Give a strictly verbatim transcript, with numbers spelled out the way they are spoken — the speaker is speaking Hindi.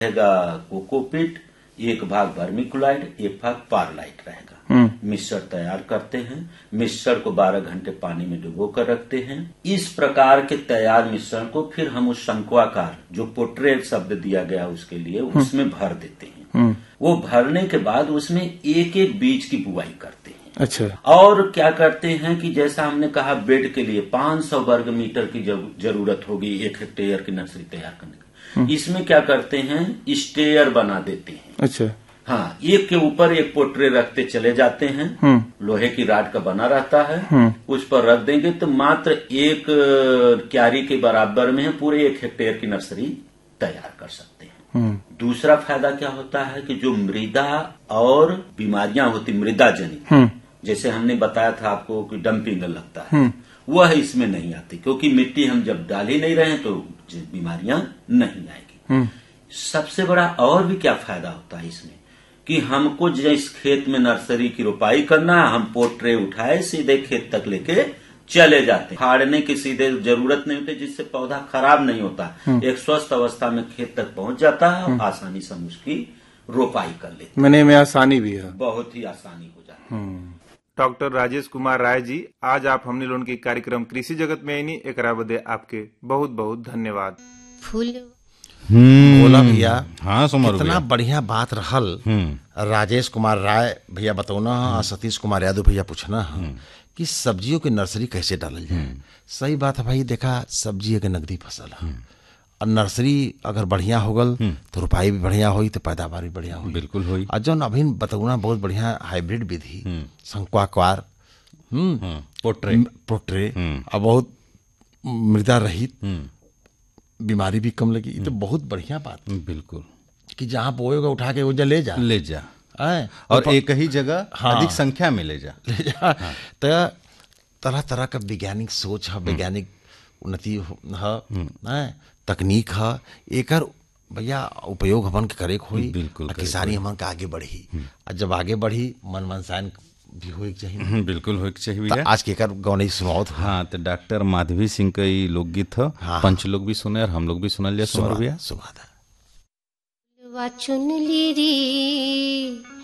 रहेगा कोकोपीट, एक भाग वर्मिकुलाइड, एक भाग पारलाइट रहेगा। मिश्रण तैयार करते हैं। मिश्रण को बारह घंटे पानी में डुबो कर रखते हैं। इस प्रकार के तैयार मिश्रण को फिर हम उस शंक्वाकार जो पोट्रे शब्द दिया गया उसके लिए उसमें भर देते हैं। वो भरने के बाद उसमें एक एक बीज की बुआई करते हैं। अच्छा। और क्या करते हैं कि जैसा हमने कहा बेड के लिए पाँच सौ वर्ग मीटर की जरूरत होगी एक हेक्टेयर की नर्सरी तैयार करने की। इसमें क्या करते हैं, स्टेयर बना देते हैं। अच्छा। हाँ, एक के ऊपर एक पोट्रे रखते चले जाते हैं। लोहे की राड का बना रहता है। उस पर रख देंगे तो मात्र एक क्यारी के बराबर में पूरे एक हेक्टेयर की नर्सरी तैयार कर सकते हैं। दूसरा फायदा क्या होता है कि जो मृदा और बीमारियां होती मृदा जनित, जैसे हमने बताया था आपको कि डंपिंग लगता है, वह इसमें नहीं आती क्योंकि मिट्टी हम जब डाल ही नहीं रहे तो बीमारियां नहीं आएगी। सबसे बड़ा और भी क्या फायदा होता है इसमें कि हमको जिस खेत में नर्सरी की रोपाई करना है, हम पोट्रे उठाए सीधे खेत तक लेके चले जाते हैं। फाड़ने की सीधे जरूरत नहीं होती, जिससे पौधा खराब नहीं होता। एक स्वस्थ अवस्था में खेत तक पहुंच जाता है और आसानी से हम उसकी रोपाई कर लेते। मैंने में आसानी भी है, बहुत ही आसानी हो जाती है। डॉक्टर राजेश कुमार राय जी, आज आप हमने लोन की कार्यक्रम कृषि जगत में आईनी एकरा बदे आपके बहुत बहुत धन्यवाद। फूल बोला भैया, हाँ कितना बढ़िया बात रहल। राजेश कुमार राय भैया बतौना और सतीश कुमार यादव भैया पूछना कि सब्जियों की नर्सरी कैसे डालल जाए। सही बात है भाई, देखा सब्जी एक नगदी फसल है और नर्सरी अगर बढ़िया होगल तो रुपाई भी बढ़िया हुई तो पैदावार भी बढ़िया हुई। बिल्कुल हुई। और जो अभी बतौना बहुत बढ़िया हाइब्रिड विधि शंक्वाकार पोट्रे पोट्रे और बहुत मृदा रहित, बीमारी भी कम लगी। ये तो बहुत बढ़िया बात। बिल्कुल कि जहाँ बोएगा उठा के वो जा ले जा ले जा आए और तो एक ही जगह हाँ, अधिक संख्या में ले जा ले जा हाँ। तो तरह तरह का वैज्ञानिक सोच है, वैज्ञानिक उन्नति है, तकनीक है, एकर भैया उपयोग हमन के करे हुई। बिल्कुल किसानी हमन के आगे बढ़ी और जब आगे बढ़ी मन मनसायन भी हो चाहिए। बिल्कुल हो चाहिए। आज के कर गौनी सुनाओ। हाँ, तो डॉक्टर माधवी सिंह का ये लोकगीत है। हाँ, पंच लोग भी सुने और हम लोग भी सुनल जाए। सुना भैया सुना चुन ली री